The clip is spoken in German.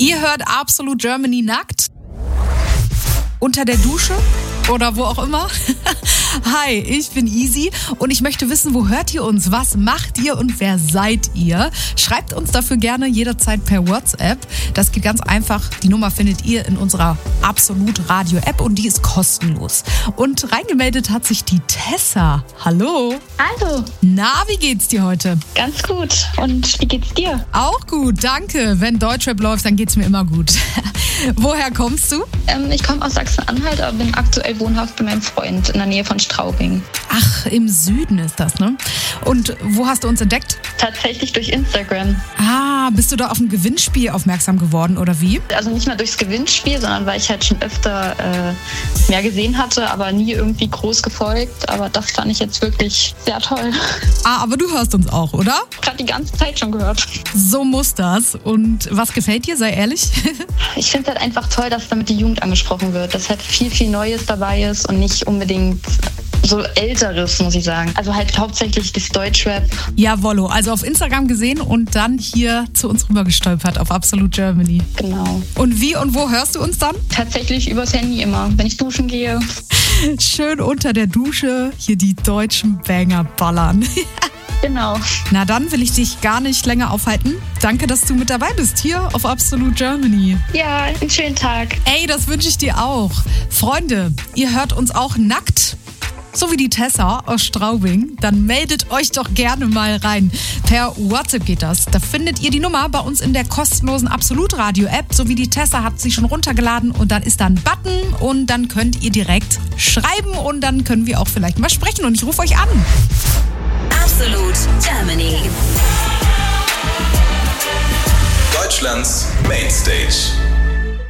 Ihr hört Absolut Germany nackt. Unter der Dusche oder wo auch immer. Hi, ich bin Easy und ich möchte wissen, wo hört ihr uns? Was macht ihr und wer seid ihr? Schreibt uns dafür gerne jederzeit per WhatsApp. Das geht ganz einfach. Die Nummer findet ihr in unserer Absolut Radio App und die ist kostenlos. Und reingemeldet hat sich die Tessa. Hallo. Hallo. Na, wie geht's dir heute? Ganz gut. Und wie geht's dir? Auch gut, danke. Wenn Deutschrap läuft, dann geht's mir immer gut. Woher kommst du? Ich komme aus Sachsen-Anhalt, aber bin aktuell wohnhaft bei meinem Freund in der Nähe von Straubing. Ach, im Süden ist das, ne? Und wo hast du uns entdeckt? Tatsächlich durch Instagram. Ah, bist du da auf ein Gewinnspiel aufmerksam geworden oder wie? Also nicht mal durchs Gewinnspiel, sondern weil ich halt schon öfter mehr gesehen hatte, aber nie irgendwie groß gefolgt. Aber das fand ich jetzt wirklich sehr toll. Ah, aber du hörst uns auch, oder? Gerade die ganze Zeit schon gehört. So muss das. Und was gefällt dir? Sei ehrlich. Ich finde es halt einfach toll, dass damit die Jugend angesprochen wird. Dass halt viel, viel Neues dabei ist und nicht unbedingt so Älteres, muss ich sagen. Also halt hauptsächlich das Deutschrap. Jawollo, also auf Instagram gesehen und dann hier zu uns rübergestolpert auf Absolut Germany. Genau. Und wie und wo hörst du uns dann? Tatsächlich übers Handy immer, wenn ich duschen gehe. Schön unter der Dusche hier die deutschen Banger ballern. Genau. Na dann will ich dich gar nicht länger aufhalten. Danke, dass du mit dabei bist hier auf Absolut Germany. Ja, einen schönen Tag. Ey, das wünsche ich dir auch. Freunde, ihr hört uns auch nackt. So wie die Tessa aus Straubing, dann meldet euch doch gerne mal rein. Per WhatsApp geht das. Da findet ihr die Nummer bei uns in der kostenlosen Absolut-Radio-App. So wie die Tessa hat sie schon runtergeladen und dann ist da ein Button und dann könnt ihr direkt schreiben und dann können wir auch vielleicht mal sprechen und ich rufe euch an. Absolut Germany. Deutschlands Mainstage.